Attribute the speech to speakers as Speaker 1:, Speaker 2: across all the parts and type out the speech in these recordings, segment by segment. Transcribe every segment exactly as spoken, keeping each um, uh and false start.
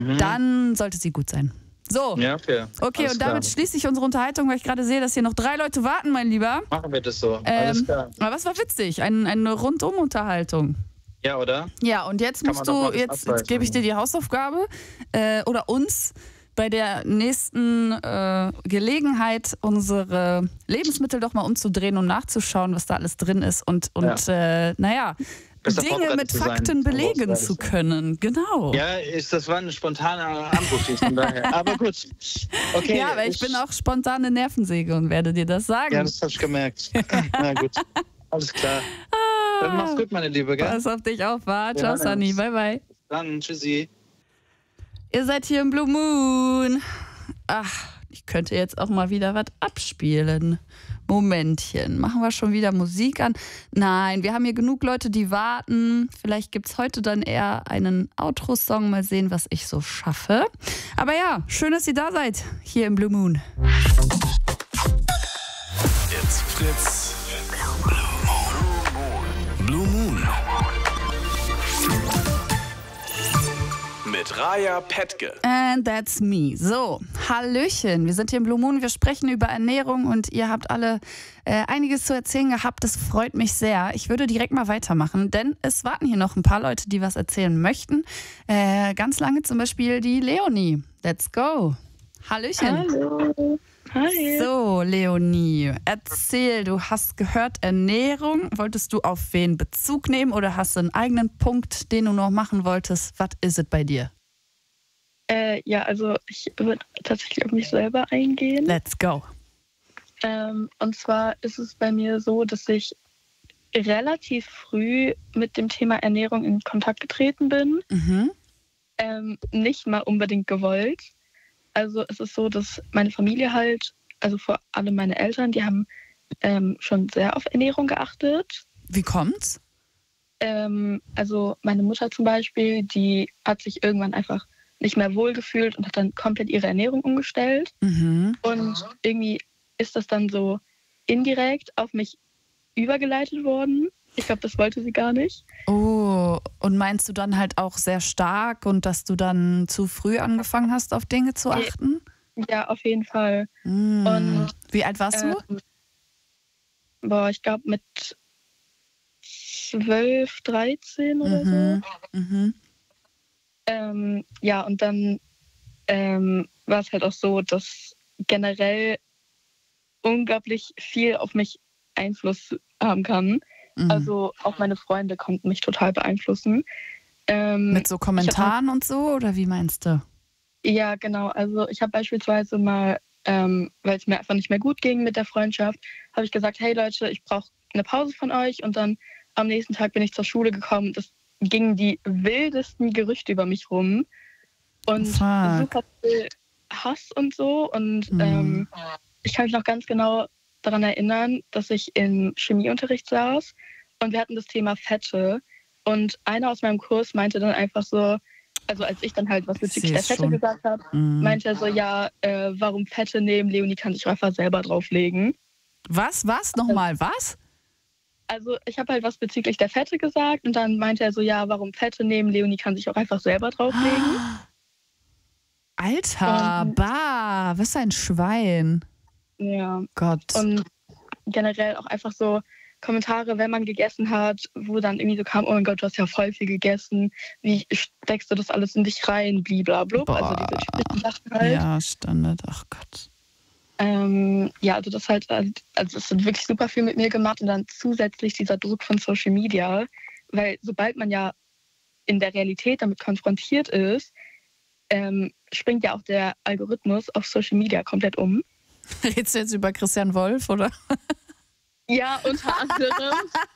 Speaker 1: Mhm.
Speaker 2: dann sollte sie gut sein. So,
Speaker 1: Ja, okay.
Speaker 2: okay,
Speaker 1: Alles
Speaker 2: und damit
Speaker 1: klar.
Speaker 2: schließe ich unsere Unterhaltung, weil ich gerade sehe, dass hier noch drei Leute warten, mein Lieber.
Speaker 1: Machen wir das so.
Speaker 2: Ähm,
Speaker 1: Alles klar.
Speaker 2: Aber es war witzig, ein, eine Rundum-Unterhaltung.
Speaker 1: Ja, oder?
Speaker 2: Ja, und jetzt
Speaker 1: Kann
Speaker 2: musst
Speaker 1: man doch
Speaker 2: du,
Speaker 1: mal was
Speaker 2: jetzt, jetzt gebe ich
Speaker 1: abreißen.
Speaker 2: dir die Hausaufgabe äh, oder uns bei der nächsten äh, Gelegenheit unsere Lebensmittel doch mal umzudrehen, um nachzuschauen, was da alles drin ist und, und äh, naja,
Speaker 1: Besser
Speaker 2: Dinge
Speaker 1: vorbereitet
Speaker 2: mit
Speaker 1: zu sein,
Speaker 2: Fakten
Speaker 1: um
Speaker 2: belegen
Speaker 1: vorbereitet
Speaker 2: zu
Speaker 1: zu sein.
Speaker 2: können. Genau.
Speaker 1: Ja, ist, das war ein spontaner Anruf jetzt von daher. Aber gut. Okay.
Speaker 2: Ja, aber ich bin auch spontane Nervensäge und werde dir das sagen.
Speaker 1: Ja, das hab ich gemerkt. Na gut. Alles klar. Dann mach's gut, meine Liebe, gell?
Speaker 2: Pass auf dich auf, wa?
Speaker 1: Wir
Speaker 2: Ciao,
Speaker 1: hören
Speaker 2: Sunny.
Speaker 1: uns.
Speaker 2: Bye, bye.
Speaker 1: Dann, tschüssi.
Speaker 2: Ihr seid hier im Blue Moon. Ach, ich könnte jetzt auch mal wieder was abspielen. Momentchen. Machen wir schon wieder Musik an? Nein, wir haben hier genug Leute, die warten. Vielleicht gibt es heute dann eher einen Outro-Song. Mal sehen, was ich so schaffe. Aber ja, schön, dass ihr da seid. Hier im Blue Moon.
Speaker 3: It's Fritz. Blue Moon. Blue Moon. Mit Raya Petke.
Speaker 2: And that's me. So, Hallöchen. Wir sind hier im Blue Moon. Wir sprechen über Ernährung und ihr habt alle äh, einiges zu erzählen gehabt. Das freut mich sehr. Ich würde direkt mal weitermachen, denn es warten hier noch ein paar Leute, die was erzählen möchten. Äh, ganz lange zum Beispiel die Leonie. Let's go. Hallöchen.
Speaker 4: Hallo. Hi.
Speaker 2: So, Leonie, erzähl, du hast gehört Ernährung. Wolltest du auf wen Bezug nehmen oder hast du einen eigenen Punkt, den du noch machen wolltest? Was ist es bei dir?
Speaker 4: Äh, ja, also ich würde tatsächlich auf mich selber eingehen.
Speaker 2: Let's go.
Speaker 4: Ähm, und zwar ist es bei mir so, dass ich relativ früh mit dem Thema Ernährung in Kontakt getreten bin.
Speaker 2: Mhm.
Speaker 4: Ähm, nicht mal unbedingt gewollt. Also es ist so, dass meine Familie halt, also vor allem meine Eltern, die haben ähm, schon sehr auf Ernährung geachtet.
Speaker 2: Wie kommt's?
Speaker 4: Ähm, also meine Mutter zum Beispiel, die hat sich irgendwann einfach nicht mehr wohlgefühlt und hat dann komplett ihre Ernährung umgestellt.
Speaker 2: Mhm.
Speaker 4: Und irgendwie ist das dann so indirekt auf mich übergeleitet worden. Ich glaube, das wollte sie gar nicht.
Speaker 2: Oh, und meinst du dann halt auch sehr stark und dass du dann zu früh angefangen hast, auf Dinge zu achten?
Speaker 4: Ja, auf jeden Fall.
Speaker 2: Mm.
Speaker 4: Und
Speaker 2: wie alt warst du?
Speaker 4: Ähm, boah, ich glaube mit zwölf, dreizehn oder
Speaker 2: Mhm.
Speaker 4: so.
Speaker 2: Mhm.
Speaker 4: Ähm, ja, und dann ähm, war es halt auch so, dass generell unglaublich viel auf mich Einfluss haben kann.
Speaker 2: Mhm.
Speaker 4: Also auch meine Freunde konnten mich total beeinflussen. Ähm,
Speaker 2: Mit so Kommentaren und so, oder wie meinst du?
Speaker 4: Ja, genau. Also ich habe beispielsweise mal, ähm, weil es mir einfach nicht mehr gut ging mit der Freundschaft, habe ich gesagt, hey Leute, ich brauche eine Pause von euch. Und dann am nächsten Tag bin ich zur Schule gekommen. Das gingen die wildesten Gerüchte über mich rum. Und
Speaker 2: Fuck.
Speaker 4: super viel Hass und so. Und
Speaker 2: Mhm.
Speaker 4: ähm, ich kann mich noch ganz genau daran erinnern, dass ich im Chemieunterricht saß und wir hatten das Thema Fette. Und einer aus meinem Kurs meinte dann einfach so, also als ich dann halt was bezüglich
Speaker 2: seh's
Speaker 4: der Fette
Speaker 2: schon.
Speaker 4: gesagt habe,
Speaker 2: Mhm.
Speaker 4: meinte er so, ja, äh, warum Fette nehmen? Leonie kann sich einfach selber drauflegen.
Speaker 2: Was? Was? Nochmal, was?
Speaker 4: Also ich habe halt was bezüglich der Fette gesagt und dann meinte er so, ja, warum Fette nehmen? Leonie kann sich auch einfach selber drauflegen.
Speaker 2: Alter,
Speaker 4: Und-
Speaker 2: bah, was ein Schwein.
Speaker 4: Ja,
Speaker 2: Gott.
Speaker 4: und generell auch einfach so Kommentare, wenn man gegessen hat, wo dann irgendwie so kam, oh mein Gott, du hast ja voll viel gegessen, wie steckst du das alles in dich rein, blablabla. Also diese typischen Sachen halt.
Speaker 2: Ja, Standard, ach Gott.
Speaker 4: Ähm, ja, also das halt, also das hat wirklich super viel mit mir gemacht und dann zusätzlich dieser Druck von Social Media, weil sobald man ja in der Realität damit konfrontiert ist, ähm, springt ja auch der Algorithmus auf Social Media komplett um.
Speaker 2: Redest du jetzt über Christian Wolf, oder?
Speaker 4: Ja, unter anderem.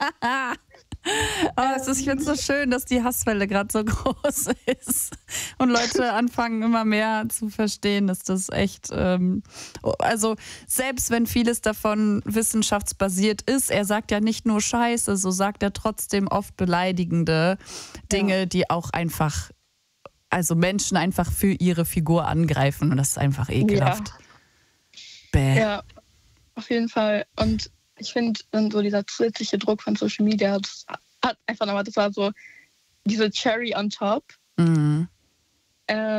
Speaker 2: Aber es ist, ich finde es so schön, dass die Hasswelle gerade so groß ist und Leute anfangen immer mehr zu verstehen, dass das echt, ähm, also selbst wenn vieles davon wissenschaftsbasiert ist, er sagt ja nicht nur Scheiße, so sagt er trotzdem oft beleidigende Dinge,
Speaker 4: Ja.
Speaker 2: die auch einfach, also Menschen einfach für ihre Figur angreifen und das ist einfach ekelhaft. Bäh.
Speaker 4: Ja, auf jeden Fall. Und ich finde dann so dieser zusätzliche Druck von Social Media, das hat einfach nochmal, das war so diese Cherry on top.
Speaker 2: Mhm.
Speaker 4: Äh,